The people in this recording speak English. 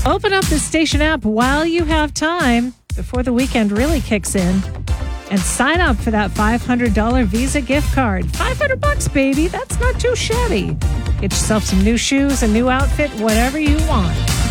Open up the station app while you have time before the weekend really kicks in and sign up for that $500 Visa gift card. $500, baby. That's not too shabby. Get yourself some new shoes, a new outfit, whatever you want.